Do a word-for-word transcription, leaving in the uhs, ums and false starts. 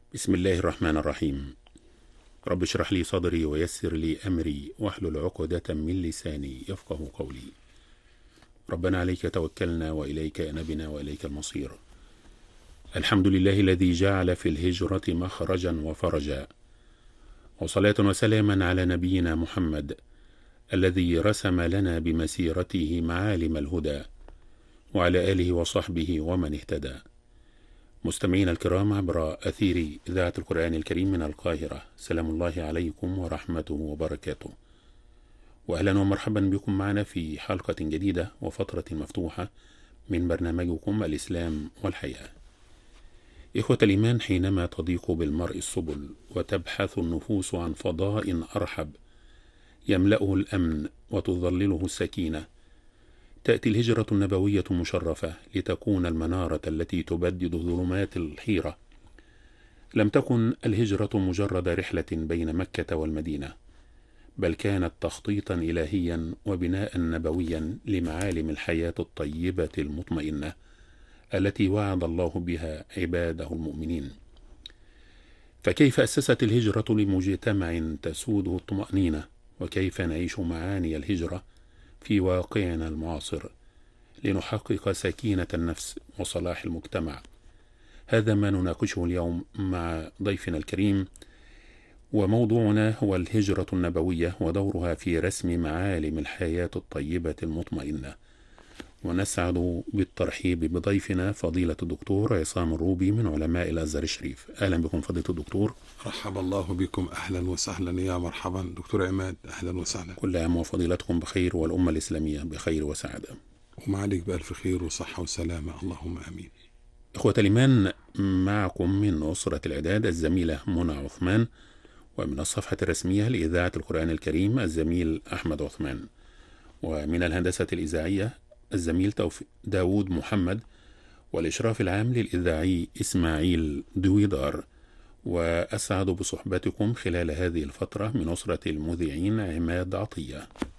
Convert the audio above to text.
بسم الله الرحمن الرحيم. رب اشرح لي صدري ويسر لي أمري واحلل عقدة من لساني يفقه قولي. ربنا عليك توكلنا وإليك أنبنا وإليك المصير. الحمد لله الذي جعل في الهجرة مخرجا وفرجا، وصلاة وسلاما على نبينا محمد الذي رسم لنا بمسيرته معالم الهدى، وعلى آله وصحبه ومن اهتدى. مستمعين الكرام عبر أثير إذاعة القرآن الكريم من القاهرة، سلام الله عليكم ورحمته وبركاته، وأهلا ومرحبا بكم معنا في حلقة جديدة وفترة مفتوحة من برنامجكم الإسلام والحياة. إخوة الإيمان، حينما تضيق بالمرء السبل وتبحث النفوس عن فضاء أرحب يملأه الأمن وتظلله السكينة، تأتي الهجرة النبوية مشرفة لتكون المنارة التي تبدد ظلمات الحيرة. لم تكن الهجرة مجرد رحلة بين مكة والمدينة، بل كانت تخطيطا إلهيا وبناء نبويا لمعالم الحياة الطيبة المطمئنة التي وعد الله بها عباده المؤمنين. فكيف أسست الهجرة لمجتمع تسوده الطمأنينة؟ وكيف نعيش معاني الهجرة في واقعنا المعاصر لنحقق سكينة النفس وصلاح المجتمع؟ هذا ما نناقشه اليوم مع ضيفنا الكريم، وموضوعنا هو الهجرة النبوية ودورها في رسم معالم الحياة الطيبة المطمئنة. ونسعد بالترحيب بضيفنا فضيلة الدكتور عصام الروبي من علماء الأزهر الشريف. أهلا بكم فضيلة الدكتور. رحب الله بكم، أهلا وسهلا، يا مرحبا دكتور عماد، أهلا وسهلا. كل عام وفضيلتكم بخير والأمة الإسلامية بخير وسعادة، وما عليك بألف خير وصحة وسلامة، اللهم آمين. إخوة الإيمان، معكم من أسرة الإعداد الزميلة منى عثمان، ومن الصفحة الرسمية لإذاعة القرآن الكريم الزميل أحمد عثمان، ومن الهندسة الإذاعية الزميل توفيق داود محمد، والإشراف العام للإذاعي إسماعيل دويدار. وأسعد بصحبتكم خلال هذه الفترة من أسرة المذيعين عماد عطية.